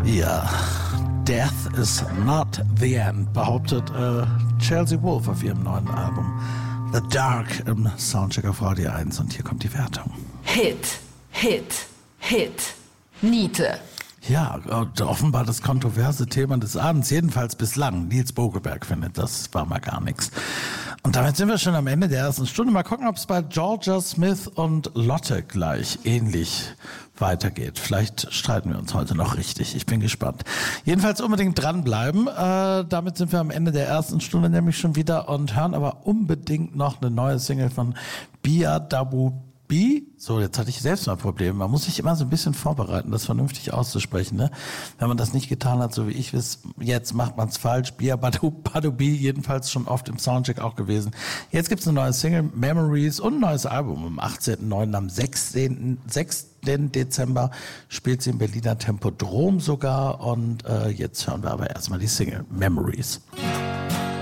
Ja, Death is not the end, behauptet Chelsea Wolfe auf ihrem neuen Album The Dark im Soundcheck auf Radio 1. Und hier kommt die Wertung. Hit, Hit, Hit, Niete. Ja, offenbar das kontroverse Thema des Abends, jedenfalls bislang. Nils Bogelberg findet, das war mal gar nichts. Und damit sind wir schon am Ende der ersten Stunde. Mal gucken, ob es bei Georgia Smith und Lotte gleich ähnlich weitergeht. Vielleicht streiten wir uns heute noch richtig. Ich bin gespannt. Jedenfalls unbedingt dranbleiben. Damit sind wir am Ende der ersten Stunde nämlich schon wieder und hören aber unbedingt noch eine neue Single von Biadabu. So, jetzt hatte ich selbst mal Probleme. Man muss sich immer so ein bisschen vorbereiten, das vernünftig auszusprechen. Ne? Wenn man das nicht getan hat, so wie ich es, jetzt macht man es falsch. Biadabu, jedenfalls schon oft im Soundcheck auch gewesen. Jetzt gibt es eine neue Single, Memories, und ein neues Album. Am 18.09., am 6. Dezember spielt sie im Berliner Tempodrom sogar. Und jetzt hören wir aber erstmal die Single, Memories.